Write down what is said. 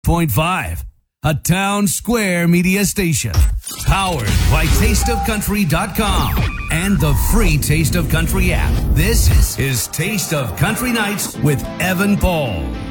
101.5, a Town Square media station. Powered by tasteofcountry.com and the free Taste of Country app. This is Taste of Country Nights with Evan Paul.